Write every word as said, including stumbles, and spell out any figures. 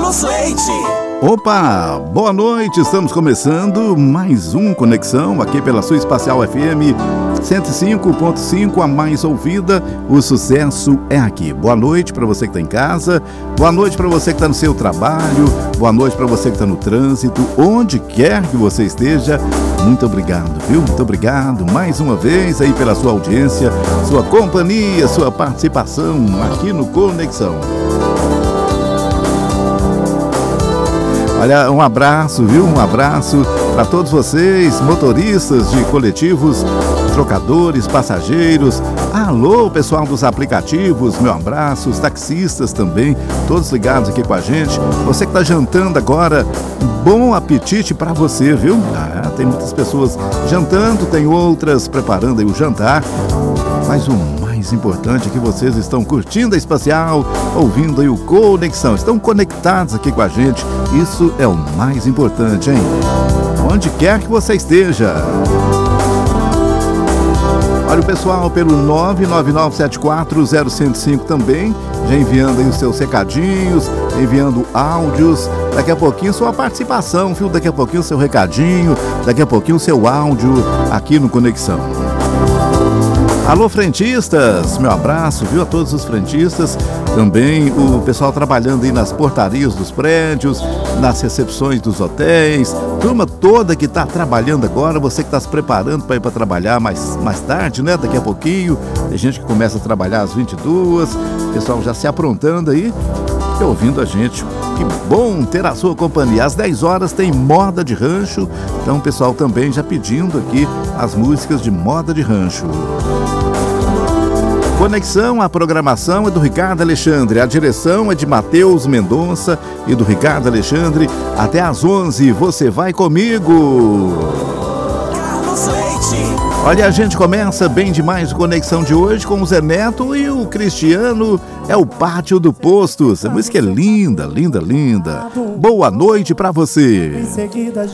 Carlos Leite. Opa, boa noite, estamos começando mais um Conexão aqui pela sua Espacial F M cento e cinco ponto cinco, a mais ouvida, o sucesso é aqui. Boa noite para você que está em casa, boa noite para você que está no seu trabalho, boa noite para você que está no trânsito, onde quer que você esteja, muito obrigado, viu? Muito obrigado mais uma vez aí pela sua audiência, sua companhia, sua participação aqui no Conexão. Olha, um abraço, viu? Um abraço para todos vocês, motoristas de coletivos, trocadores, passageiros. Alô, pessoal dos aplicativos, meu abraço, os taxistas também, todos ligados aqui com a gente. Você que está jantando agora, bom apetite para você, viu? Ah, tem muitas pessoas jantando, tem outras preparando aí o jantar. Mas o mais importante é que vocês estão curtindo a Espacial, ouvindo aí o Conexão, estão conectados aqui com a gente. Isso é o mais importante, hein? Onde quer que você esteja. Olha o pessoal pelo nove nove nove sete quatro zero zero cinco também, já enviando aí os seus recadinhos, enviando áudios. Daqui a pouquinho sua participação, viu? Daqui a pouquinho seu recadinho, daqui a pouquinho seu áudio aqui no Conexão. Alô, frentistas, meu abraço, viu, a todos os frentistas, também o pessoal trabalhando aí nas portarias dos prédios, nas recepções dos hotéis, turma toda que está trabalhando agora, você que está se preparando para ir para trabalhar mais, mais tarde, né, daqui a pouquinho, tem gente que começa a trabalhar às vinte e duas, pessoal já se aprontando aí e ouvindo a gente. Que bom ter a sua companhia. Às dez horas tem Moda de Rancho, então o pessoal também já pedindo aqui as músicas de Moda de Rancho. Conexão, a programação é do Ricardo Alexandre, a direção é de Matheus Mendonça e do Ricardo Alexandre. Até às onze, você vai comigo. Carlos Leite. Olha, a gente começa bem demais o Conexão de hoje com o Zé Neto e o Cristiano. É o Pátio do Posto. Essa música é linda, linda, linda. Boa noite pra você. Em seguida